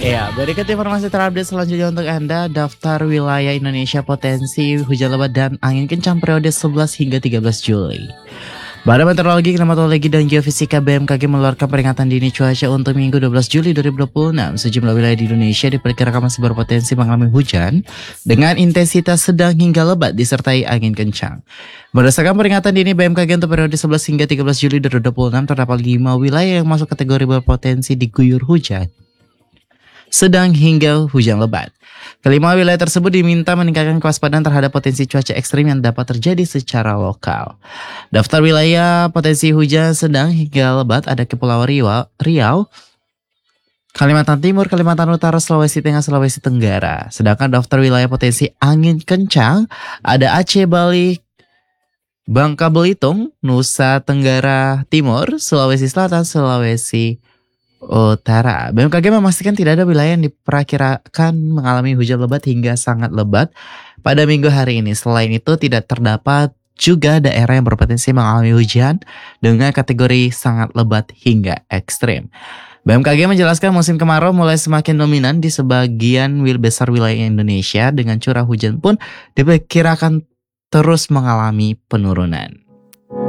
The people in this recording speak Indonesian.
Ya, berikut informasi terupdate selanjutnya untuk Anda. Daftar wilayah Indonesia potensi hujan lebat dan angin kencang periode 11 hingga 13 Juli. Badan Meteorologi, Klimatologi, dan Geofisika BMKG mengeluarkan peringatan dini cuaca untuk Minggu 12 Juli 2026. Sejumlah wilayah di Indonesia diperkirakan masih berpotensi mengalami hujan dengan intensitas sedang hingga lebat disertai angin kencang. Berdasarkan peringatan dini BMKG untuk periode 11 hingga 13 Juli 2026, terdapat 5 wilayah yang masuk kategori berpotensi diguyur hujan sedang hingga hujan lebat. Kelima wilayah tersebut diminta meningkatkan kewaspadaan terhadap potensi cuaca ekstrim yang dapat terjadi secara lokal. Daftar wilayah potensi hujan sedang hingga lebat ada Kepulauan Riau, Kalimantan Timur, Kalimantan Utara, Sulawesi Tengah, Sulawesi Tenggara. Sedangkan daftar wilayah potensi angin kencang ada Aceh, Bali, Bangka Belitung, Nusa Tenggara Timur, Sulawesi Selatan, Sulawesi Utara. BMKG memastikan tidak ada wilayah yang diperkirakan mengalami hujan lebat hingga sangat lebat pada minggu hari ini. Selain itu, tidak terdapat juga daerah yang berpotensi mengalami hujan dengan kategori sangat lebat hingga ekstrim. BMKG menjelaskan musim kemarau mulai semakin dominan di sebagian besar wilayah Indonesia dengan curah hujan pun diperkirakan terus mengalami penurunan.